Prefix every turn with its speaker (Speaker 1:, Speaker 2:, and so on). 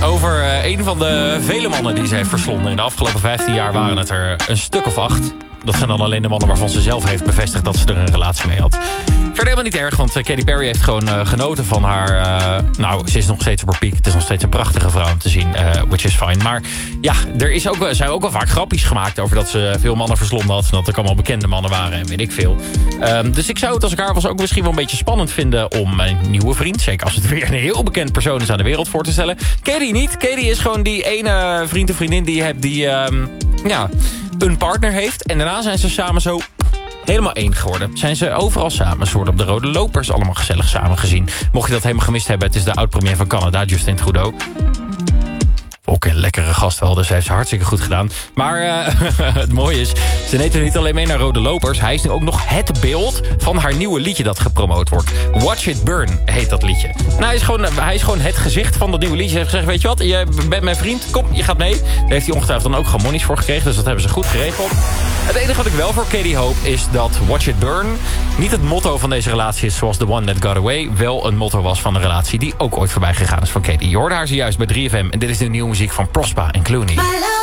Speaker 1: Over een van de vele mannen die ze heeft verslonden. In de afgelopen 15 jaar waren het er een stuk of 8. Dat zijn dan alleen de mannen waarvan ze zelf heeft bevestigd dat ze er een relatie mee had. Verder helemaal niet erg, want Katy Perry heeft gewoon genoten van haar... ze is nog steeds op haar piek. Het is nog steeds een prachtige vrouw om te zien, which is fine. Maar ja, zijn ook wel vaak grappies gemaakt over dat ze veel mannen verslonden had. En dat er allemaal bekende mannen waren en weet ik veel. Dus ik zou het als ik haar was ook misschien wel een beetje spannend vinden om een nieuwe vriend, zeker als het weer een heel bekend persoon is, aan de wereld voor te stellen. Katy niet. Katy is gewoon die ene vriend of vriendin die je hebt die een partner heeft. En daarna zijn ze samen zo helemaal één geworden. Zijn ze overal samen. Ze worden op de Rode Lopers allemaal gezellig samen gezien. Mocht je dat helemaal gemist hebben, het is de oud-premier van Canada, Justin Trudeau. Ook een lekkere gast wel, dus hij heeft ze hartstikke goed gedaan. Maar het mooie is, ze neemt er niet alleen mee naar Rode Lopers. Hij is nu ook nog het beeld van haar nieuwe liedje dat gepromoot wordt. Watch It Burn heet dat liedje. Nou, hij is gewoon het gezicht van dat nieuwe liedje. Hij heeft gezegd, weet je wat, je bent mijn vriend, kom, je gaat mee. Daar heeft hij ongetwijfeld dan ook gewoon monies voor gekregen, dus dat hebben ze goed geregeld. Het enige wat ik wel voor Katy hoop is dat Watch It Burn niet het motto van deze relatie is zoals The One That Got Away wel een motto was van een relatie die ook ooit voorbij gegaan is van Katy. Je hoorde haar zojuist bij 3FM en dit is de nieuwe muziek van Prospa en Clooney.